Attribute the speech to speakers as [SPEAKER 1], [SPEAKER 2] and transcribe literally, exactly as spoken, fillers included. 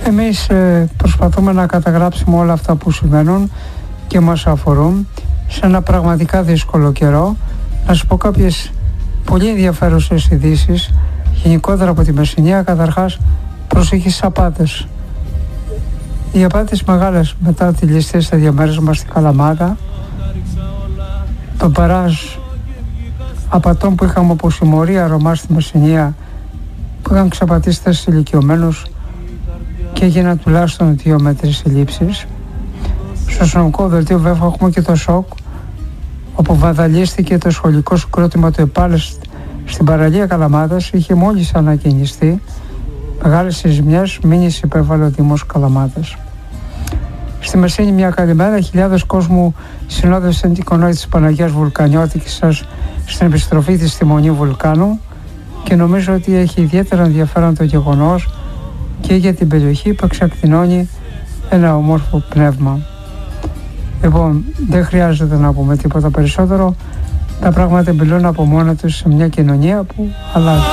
[SPEAKER 1] Εμείς ε, προσπαθούμε να καταγράψουμε όλα αυτά που συμβαίνουν και μας αφορούν σε ένα πραγματικά δύσκολο καιρό. Να σου πω κάποιες πολύ ενδιαφέρουσες ειδήσεις γενικότερα από τη Μεσσηνία. Καταρχάς, προσοχή στις απάτες. Οι απάτες μεγάλες μετά τη ληστεία στα διαμέρισμα στη Καλαμάτα, το παράζ απατών που είχαμε από συμμορία Ρωμά στη Μεσσηνία, που είχαν ξαπατήσει τέσσερις ηλικιωμένους και έγιναν τουλάχιστον δύο με τρεις συλλήψεις. Στο αστυνομικό δελτίο βέβαια έχουμε και το σοκ, όπου βανδαλίστηκε το σχολικό συγκρότημα του ΕΠΑΛΕΣ στην παραλία Καλαμάτας. Είχε μόλις ανακαινιστεί, μεγάλες ζημιές μήνυση υπέβαλε ο Δήμος Καλαμάτας. Στη Μεσίνη μια καλημέρα, χιλιάδες κόσμου συνόδευσαν την εικόνα της Παναγίας Βουλκανιώτικης σας στην επιστροφή της στη Μονή Βουλκάνου και νομίζω ότι έχει ιδιαίτερα ενδιαφέρον το γεγονός και για την περιοχή που εξακτηνώνει ένα ομόρφο πνεύμα. Λοιπόν, δεν χρειάζεται να πούμε τίποτα περισσότερο. Τα πράγματα μπηλούν από μόνα τους σε μια κοινωνία που αλλάζει.